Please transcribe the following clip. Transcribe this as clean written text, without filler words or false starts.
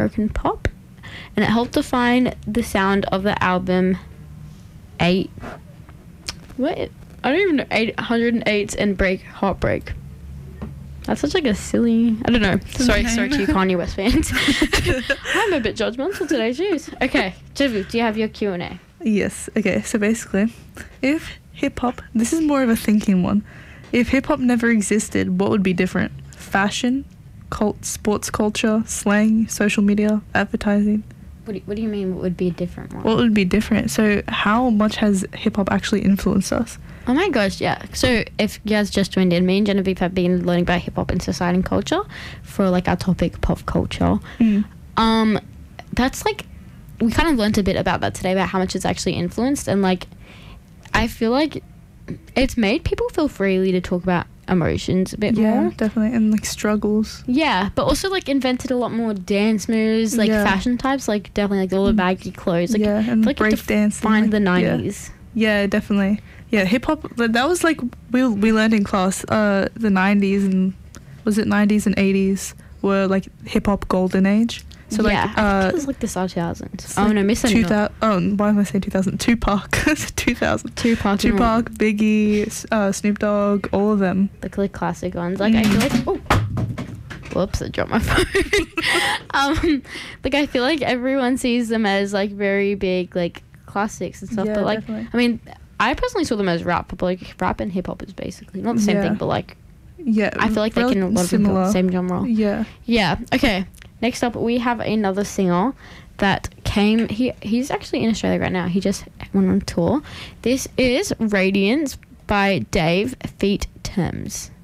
American pop, and it helped define the sound of the album 8. What? I don't even know. 808 and Heartbreak. That's such like a silly... I don't know. Sorry to you Kanye West fans. I'm a bit judgmental today, jeez. Okay, Jivu, do you have your Q&A? Yes. Okay, so basically, if hip-hop... This is more of a thinking one. If hip-hop never existed, what would be different? Fashion, sports culture, slang, social media, advertising? What do you mean what would be a different one? What would be different? So how much has hip-hop actually influenced us? Oh my gosh, yeah. So if you guys just joined in, me and Genevieve have been learning about hip-hop in society and culture for like our topic, pop culture. That's like... We kind of learned a bit about that today, about how much it's actually influenced, and like I feel like it's made people feel freely to talk about emotions a bit more. Yeah, definitely. And like struggles. Yeah, but also like invented a lot more dance moves, like fashion types, like definitely like all the baggy clothes. Like, yeah, and like break dance. Find the 90s. Yeah, definitely. Yeah, hip hop. That was like we learned in class. The 90s and was it 90s and 80s were like hip hop golden age. So yeah, like I think it was like the 2000s. Oh no, missing 2000. Oh, why am I saying 2000? Tupac. 2000. Tupac, Biggie, Snoop Dogg, all of them. The classic ones. Like I feel like whoops, I dropped my phone. Like I feel like everyone sees them as like very big like classics and stuff. Yeah, but like definitely. I mean, I personally saw them as rap, but like rap and hip hop is basically not the same thing, but like I feel like they can a lot of them feel the same genre. Yeah. Yeah. Okay. Next up, we have another singer that came... He's actually in Australia right now. He just went on tour. This is Radiance by Dave Feet Thames.